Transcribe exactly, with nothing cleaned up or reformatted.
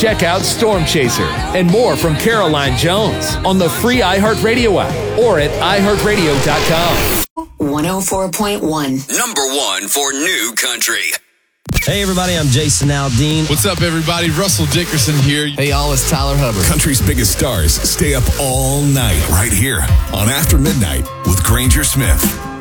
Check out Storm Chaser and more from Caroline Jones on the free iHeartRadio app or at i heart radio dot com. one oh four point one. Number one for New Country. Hey, everybody, I'm Jason Aldean. What's up, everybody? Russell Dickerson here. Hey, y'all, it's Tyler Hubbard. Country's biggest stars stay up all night right here on After Midnight with Granger Smith.